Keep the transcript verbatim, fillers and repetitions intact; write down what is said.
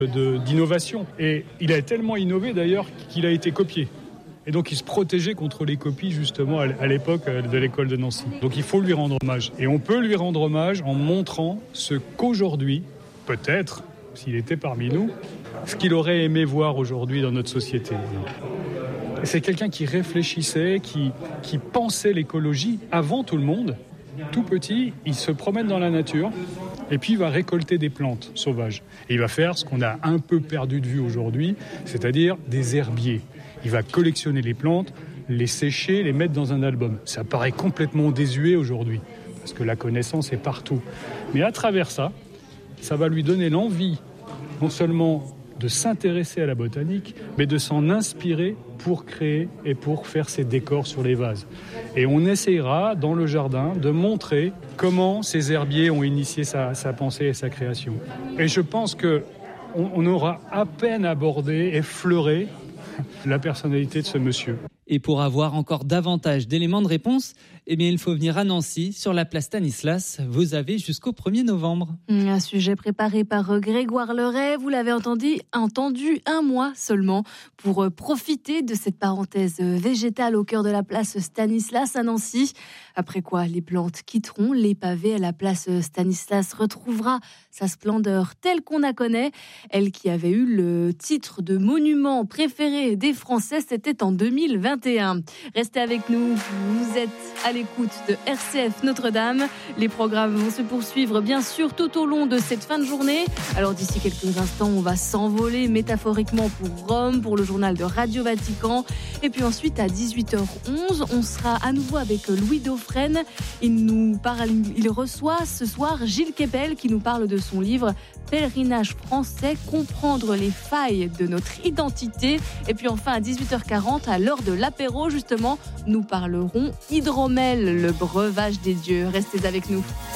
de, d'innovation. Et il a tellement innové d'ailleurs qu'il a été copié. Et donc il se protégeait contre les copies justement à l'époque de l'école de Nancy. Donc il faut lui rendre hommage. Et on peut lui rendre hommage en montrant ce qu'aujourd'hui, peut-être, s'il était parmi nous, ce qu'il aurait aimé voir aujourd'hui dans notre société. C'est quelqu'un qui réfléchissait, qui, qui pensait l'écologie avant tout le monde. Tout petit, il se promène dans la nature et puis il va récolter des plantes sauvages. Et il va faire ce qu'on a un peu perdu de vue aujourd'hui, c'est-à-dire des herbiers. Il va collectionner les plantes, les sécher, les mettre dans un album. Ça paraît complètement désuet aujourd'hui, parce que la connaissance est partout. Mais à travers ça, ça va lui donner l'envie, non seulement de s'intéresser à la botanique, mais de s'en inspirer pour créer et pour faire ses décors sur les vases. Et on essayera, dans le jardin, de montrer comment ces herbiers ont initié sa, sa pensée et sa création. Et je pense qu'on on aura à peine abordé, effleuré la personnalité de ce monsieur. Et pour avoir encore davantage d'éléments de réponse, eh bien, il faut venir à Nancy, sur la place Stanislas. Vous avez jusqu'au premier novembre. Un sujet préparé par Grégoire Leray. Vous l'avez entendu, entendu un mois seulement pour profiter de cette parenthèse végétale au cœur de la place Stanislas à Nancy. Après quoi, les plantes quitteront les pavés. La place Stanislas retrouvera sa splendeur telle qu'on la connaît. Elle qui avait eu le titre de monument préféré des Français, c'était en deux mille vingt et un. Restez avec nous, vous êtes à l'écoute de R C F Notre-Dame. Les programmes vont se poursuivre bien sûr tout au long de cette fin de journée. Alors d'ici quelques instants, on va s'envoler métaphoriquement pour Rome, pour le journal de Radio Vatican. Et puis ensuite à dix-huit heures onze, on sera à nouveau avec Louis Dauphren. Il nous parle, il reçoit ce soir Gilles Kepel qui nous parle de son livre Pèlerinage français, comprendre les failles de notre identité. Et puis enfin à dix-huit heures quarante, à l'heure de l'apéro justement, nous parlerons hydromel, le breuvage des dieux. Restez avec nous.